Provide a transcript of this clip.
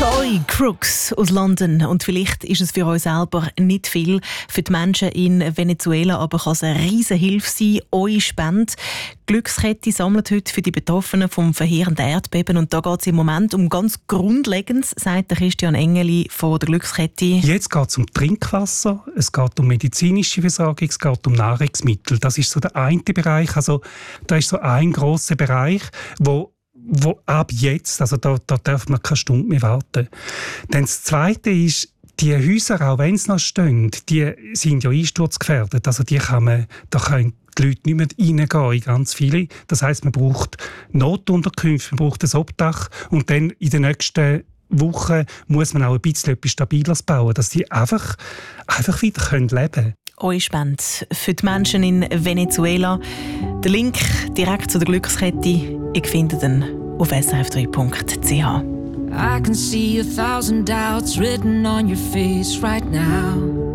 Joy Crooks aus London. Und vielleicht ist es für uns selber nicht viel. Für die Menschen in Venezuela aber kann es eine riesen Hilfe sein. Eure Spende. Glückskette sammelt heute für die Betroffenen vom verheerenden Erdbeben. Und da geht es im Moment um ganz Grundlegendes, sagt der Christian Engeli von der Glückskette. Jetzt geht es um Trinkwasser, es geht um medizinische Versorgung, es geht um Nahrungsmittel. Das ist so der eine Bereich. Also, da ist so ein grosser Bereich, wo ab jetzt, also da darf man keine Stunde mehr warten. Dann das Zweite ist, die Häuser, auch wenn sie noch stehen, die sind ja einsturzgefährdet. Also da können die Leute nicht mehr reingehen, in ganz viele. Das heisst, man braucht Notunterkünfte, man braucht ein Obdach und dann in den nächsten Wochen muss man auch ein bisschen etwas Stabiles bauen, dass die einfach wieder leben können. Eure Spende für die Menschen in Venezuela. Der Link direkt zu der Glückskette, ihr findet ihn auf srf3.ch. I can see 1,000 doubts written on your face right now.